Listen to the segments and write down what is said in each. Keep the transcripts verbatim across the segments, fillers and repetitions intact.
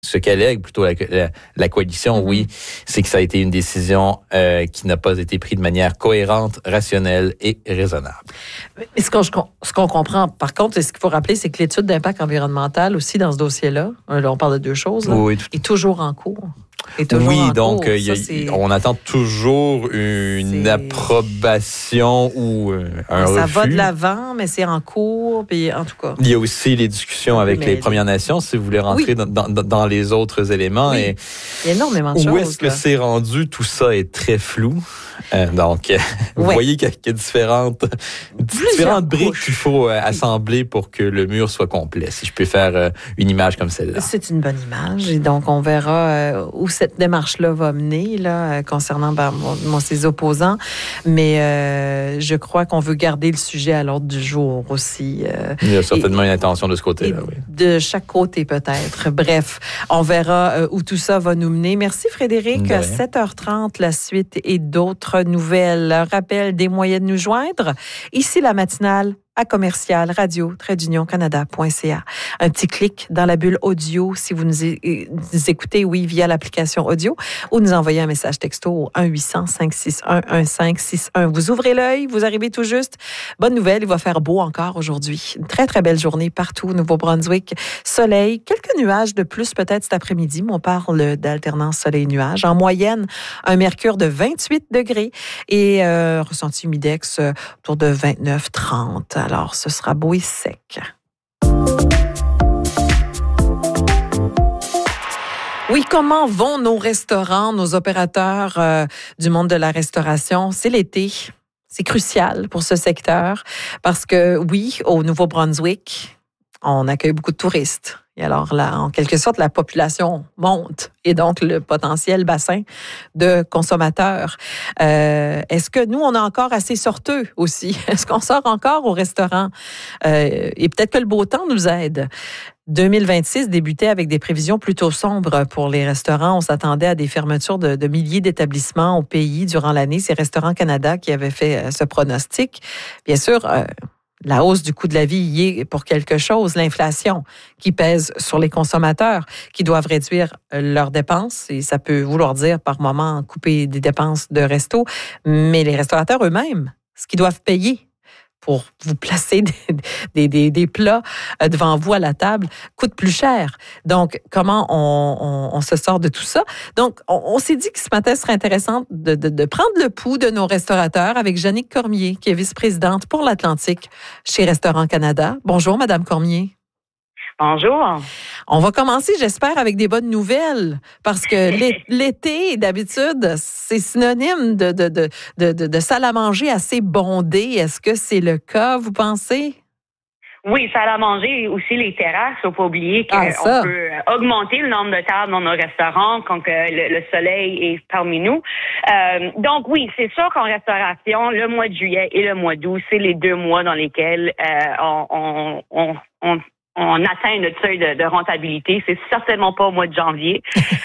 ce qu'allègue plutôt la, la, la coalition, mm-hmm. oui, c'est que ça a été une décision euh, qui n'a pas été prise de manière cohérente, rationnelle et raisonnable. Mais ce qu'on, ce qu'on comprend, par contre, et ce qu'il faut rappeler, c'est que l'étude d'impact environnemental aussi dans ce dossier-là, là, on parle de deux choses, là, oui, tout... est toujours en cours. Oui, donc euh, ça, y a, on attend toujours une c'est... approbation ou euh, un ça refus. Ça va de l'avant, mais c'est en cours, puis en tout cas. Il y a aussi les discussions avec mais les Premières Nations, si vous voulez rentrer oui. dans, dans, dans les autres éléments. Oui. Et il y a énormément de où choses. Où est-ce que là. c'est rendu? Tout ça est très flou. Euh, donc, vous ouais. voyez qu'il y a différentes, différentes briques qu'il faut euh, assembler pour que le mur soit complet, si je peux faire euh, une image comme celle-là. C'est une bonne image. Et donc, on verra euh, où cette démarche-là va mener là, euh, concernant ben, mon, mon, ses opposants. Mais euh, je crois qu'on veut garder le sujet à l'ordre du jour aussi. Euh, Il y a certainement et, une intention de ce côté-là. Oui. De chaque côté, peut-être. Bref, on verra euh, où tout ça va nous mener. Merci, Frédéric. À sept heures trente, la suite et d'autres nouvelles. Un rappel des moyens de nous joindre. Ici, la matinale à commercial radio trait d'union canada point c a. Un petit clic dans la bulle audio si vous nous, é- nous écoutez, oui, via l'application audio, ou nous envoyez un message texto au un huit cents cinq six un un cinq six un. Vous ouvrez l'œil, vous arrivez tout juste. Bonne nouvelle, il va faire beau encore aujourd'hui. Une très, très belle journée partout au Nouveau-Brunswick. Soleil, quelques nuages de plus peut-être cet après-midi, mais on parle d'alternance soleil-nuage. En moyenne, un mercure de vingt-huit degrés et euh, ressenti humidex euh, autour de vingt-neuf trente. Alors, ce sera beau et sec. Oui, comment vont nos restaurants, nos opérateurs euh, du monde de la restauration? C'est l'été. C'est crucial pour ce secteur parce que, oui, au Nouveau-Brunswick, on accueille beaucoup de touristes. Et alors, là, en quelque sorte, la population monte et donc le potentiel bassin de consommateurs. Euh, est-ce que nous, on est encore assez sorteux aussi? Est-ce qu'on sort encore au restaurant? Euh, et peut-être que le beau temps nous aide. deux mille vingt-six débutait avec des prévisions plutôt sombres pour les restaurants. On s'attendait à des fermetures de, de milliers d'établissements au pays durant l'année. C'est Restaurants Canada qui avait fait ce pronostic. Bien sûr, euh, la hausse du coût de la vie y est pour quelque chose, l'inflation qui pèse sur les consommateurs qui doivent réduire leurs dépenses et ça peut vouloir dire par moment couper des dépenses de resto, mais les restaurateurs eux-mêmes, ce qu'ils doivent payer pour vous placer des, des, des, des plats devant vous à la table coûte plus cher. Donc, comment on, on, on se sort de tout ça? Donc, on, on s'est dit que ce matin, ce serait intéressant de, de, de prendre le pouls de nos restaurateurs avec Jannick Cormier, qui est vice-présidente pour l'Atlantique chez Restaurants Canada. Bonjour, Madame Cormier. Bonjour. On va commencer, j'espère, avec des bonnes nouvelles, parce que l'été, d'habitude, c'est synonyme de, de, de, de, de, de salle à manger assez bondée. Est-ce que c'est le cas, vous pensez? Oui, salle à manger et aussi les terrasses. Il ne faut pas oublier qu'on ah, peut augmenter le nombre de tables dans nos restaurants quand le, le soleil est parmi nous. Euh, donc oui, c'est sûr qu'en restauration, le mois de juillet et le mois d'août, c'est les deux mois dans lesquels euh, on, on, on, on on atteint notre seuil de, de rentabilité. C'est certainement pas au mois de janvier.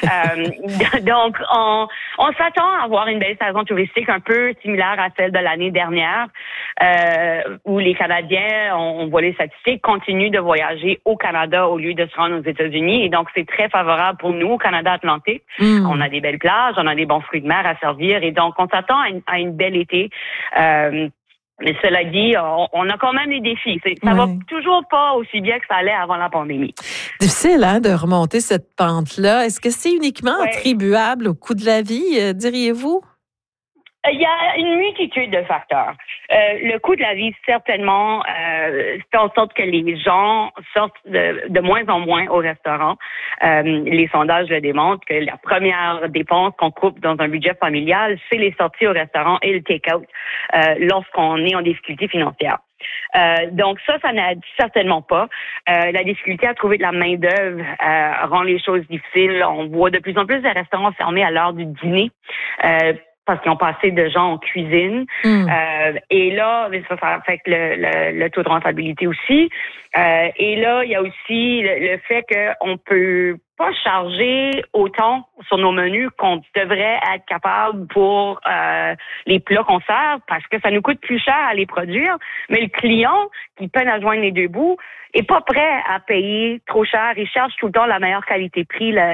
euh, donc, on, on s'attend à avoir une belle saison touristique un peu similaire à celle de l'année dernière, euh, où les Canadiens, on, on voit les statistiques, continuent de voyager au Canada au lieu de se rendre aux États-Unis. Et donc, c'est très favorable pour nous au Canada Atlantique. Mm. On a des belles plages, on a des bons fruits de mer à servir. Et donc, on s'attend à une, à une belle été. Euh, Mais cela dit, on, on a quand même des défis. C'est, ça oui. va toujours pas aussi bien que ça allait avant la pandémie. Difficile, hein, de remonter cette pente-là. Est-ce que c'est uniquement ouais. attribuable au coût de la vie, euh, diriez-vous? Il y a une multitude de facteurs. Euh, le coût de la vie, certainement, euh, fait en sorte que les gens sortent de, de moins en moins au restaurant. Euh, les sondages le démontrent que la première dépense qu'on coupe dans un budget familial, c'est les sorties au restaurant et le take-out euh, lorsqu'on est en difficulté financière. Euh, donc ça, ça n'aide certainement pas. Euh, la difficulté à trouver de la main-d'œuvre euh, rend les choses difficiles. On voit de plus en plus de restaurants fermés à l'heure du dîner. Euh, parce qu'ils ont pas assez de gens en cuisine. Mm. Euh, et là, ça, ça affecte le, le, le taux de rentabilité aussi. Euh, et là, il y a aussi le, le fait qu'on peut pas charger autant sur nos menus qu'on devrait être capable pour euh, les plats qu'on sert parce que ça nous coûte plus cher à les produire. Mais le client qui peine à joindre les deux bouts est pas prêt à payer trop cher. Il cherche tout le temps la meilleure qualité-prix, la,